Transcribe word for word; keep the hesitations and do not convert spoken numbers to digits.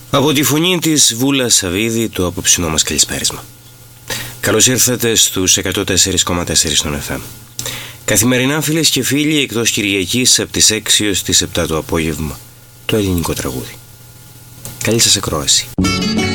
Από τη φωνή της Βούλας Σαββίδη, το απόψινό μας καλησπέρισμα. Καλώς ήρθατε στους εκατόν τέσσερα κόμμα τέσσερα στον εφ εμ. Καθημερινά, φίλες και φίλοι, εκτός Κυριακής από τις έξι ως τις επτά το απόγευμα, το ελληνικό τραγούδι. Καλή σας ακρόαση.